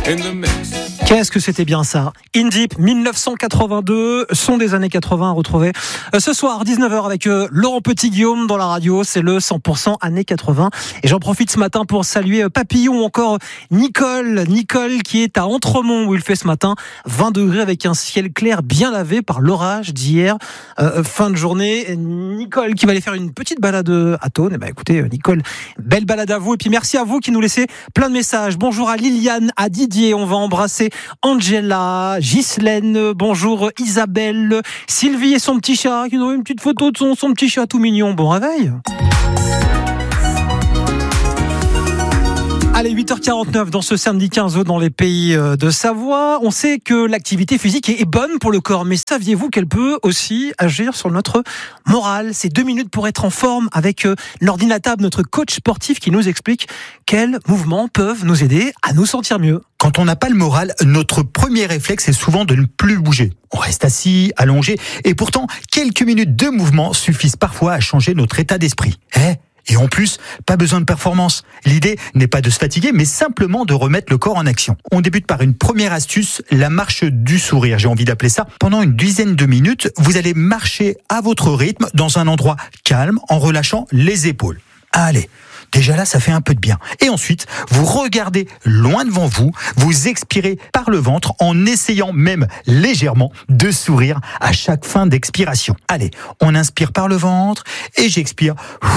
in the mix. Qu'est-ce que c'était bien ça. In Deep 1982, son des années 80 retrouvé ce soir 19h avec Laurent Petit-Guillaume dans la radio. C'est le 100% années 80 et j'en profite ce matin pour saluer Papillon ou encore Nicole qui est à Entremont où il fait ce matin 20 degrés avec un ciel clair bien lavé par l'orage d'hier fin de journée. Nicole qui va aller faire une petite balade à Thônes. Et ben écoutez Nicole, belle balade à vous et puis merci à vous qui nous laissez plein de messages. Bonjour à Liliane, à Didier, on va embrasser Angela, Ghislaine, bonjour Isabelle, Sylvie et son petit chat qui nous ont une petite photo de son petit chat tout mignon. Bon réveil. Allez, 8h49 dans ce samedi 15 août dans les pays de Savoie. On sait que l'activité physique est bonne pour le corps, mais saviez-vous qu'elle peut aussi agir sur notre morale ? C'est 2 minutes pour être en forme avec Nordine Table, notre coach sportif qui nous explique quels mouvements peuvent nous aider à nous sentir mieux. Quand on n'a pas le moral, notre premier réflexe est souvent de ne plus bouger. On reste assis, allongé, et pourtant, quelques minutes de mouvement suffisent parfois à changer notre état d'esprit. Et en plus, pas besoin de performance. L'idée n'est pas de se fatiguer, mais simplement de remettre le corps en action. On débute par une première astuce, la marche du sourire, j'ai envie d'appeler ça. Pendant une dizaine de minutes, vous allez marcher à votre rythme dans un endroit calme en relâchant les épaules. Allez, déjà là, ça fait un peu de bien. Et ensuite, vous regardez loin devant vous, vous expirez par le ventre en essayant même légèrement de sourire à chaque fin d'expiration. Allez, on inspire par le ventre et j'expire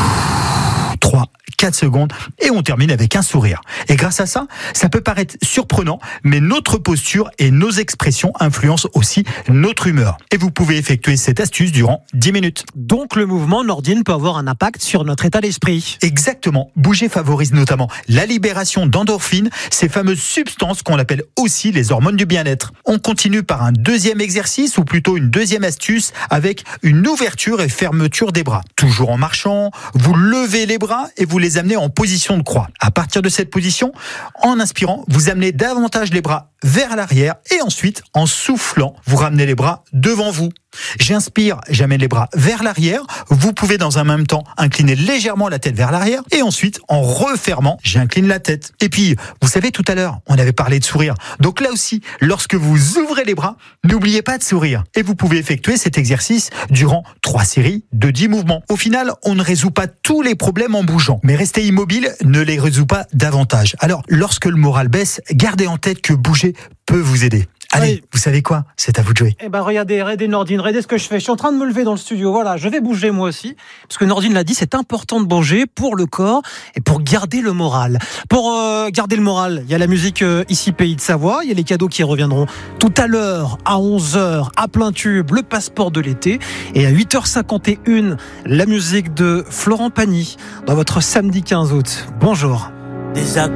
3, 4 secondes et on termine avec un sourire. Et grâce à ça, ça peut paraître surprenant, mais notre posture et nos expressions influencent aussi notre humeur. Et vous pouvez effectuer cette astuce durant 10 minutes. Donc le mouvement, Nordine, peut avoir un impact sur notre état d'esprit. Exactement. Bouger favorise notamment la libération d'endorphines, ces fameuses substances qu'on appelle aussi les hormones du bien-être. On continue par un deuxième exercice ou plutôt une deuxième astuce avec une ouverture et fermeture des bras. Toujours en marchant, vous levez les bras et vous les amenez en position de croix. À partir de cette position, en inspirant, vous amenez davantage les bras vers l'arrière et ensuite, en soufflant, vous ramenez les bras devant vous. J'inspire, j'amène les bras vers l'arrière. Vous pouvez dans un même temps incliner légèrement la tête vers l'arrière et ensuite, en refermant, j'incline la tête. Et puis, vous savez, tout à l'heure, on avait parlé de sourire. Donc là aussi, lorsque vous ouvrez les bras, n'oubliez pas de sourire. Et vous pouvez effectuer cet exercice durant 3 séries de 10 mouvements. Au final, on ne résout pas tous les problèmes en bougeant, mais rester immobile ne les résout pas davantage. Alors, lorsque le moral baisse, gardez en tête que bouger peut vous aider. Allez, oui. Vous savez quoi ? C'est à vous de jouer. Eh ben regardez Nordine, regardez ce que je fais. Je suis en train de me lever dans le studio. Voilà, je vais bouger moi aussi, parce que Nordine l'a dit, c'est important de bouger pour le corps et pour garder le moral. Pour garder le moral, il y a la musique ici Pays de Savoie, il y a les cadeaux qui reviendront tout à l'heure à 11h à plein tube, le passeport de l'été, et à 8h51 la musique de Florent Pagny dans votre samedi 15 août. Bonjour.